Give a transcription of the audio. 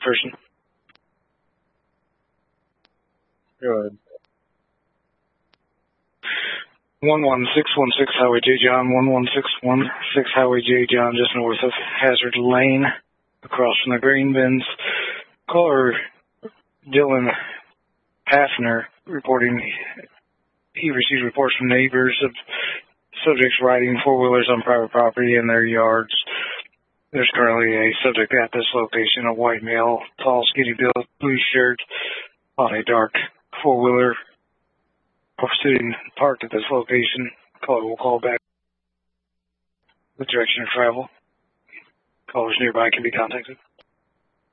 person. Go ahead. 11616 Highway J. John, 11616 Highway J. John, just north of Hazard Lane, across from the grain bins. Caller Dylan Hafner reporting he received reports from neighbors of subjects riding four-wheelers on private property in their yards. There's currently a subject at this location, a white male, tall, skinny built, blue shirt, on a dark four-wheeler, sitting parked at this location. Caller will call back the direction of travel. Callers nearby can be contacted.